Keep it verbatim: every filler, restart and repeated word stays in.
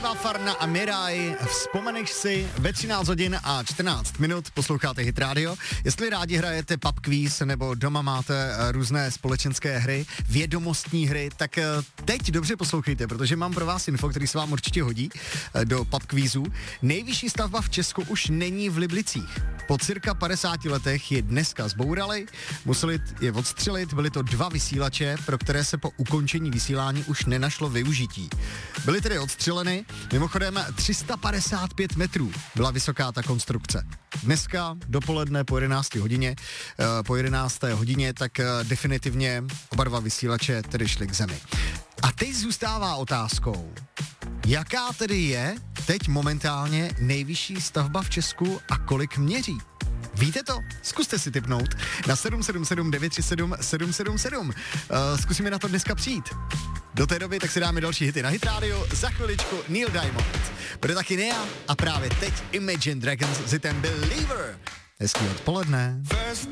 Khalifa, Farna a Mirai. Vzpomeneš si, ve třináct hodin a čtrnáct minut posloucháte Hit Radio. Jestli rádi hrajete pub quiz nebo doma máte různé společenské hry, vědomostní hry, tak teď dobře poslouchejte, protože mám pro vás info, který se vám určitě hodí do pub quizu. Nejvyšší stavba v Česku už není v Liblicích. Po cirka padesáti letech je dneska zbourali, museli je odstřelit, byly to dva vysílače, pro které se po ukončení vysílání už nenašlo využití. Byly tedy odstřeleny, mimochodem tři sta padesát pět metrů byla vysoká ta konstrukce. Dneska dopoledne po jedenácté hodině, po jedenácté hodině, tak definitivně oba dva vysílače tedy šly k zemi. A teď zůstává otázkou, jaká tedy je teď momentálně nejvyšší stavba v Česku a kolik měří? Víte to? Zkuste si tipnout na sedm sedm sedm devět tři sedm sedm sedm sedm. Uh, zkusíme na to dneska přijít. Do té doby tak si dáme další hity na Hit Radio. Za chviličku Neil Diamond. Bude taky Nea a právě teď Imagine Dragons s hitem Believer. Hezký odpoledne.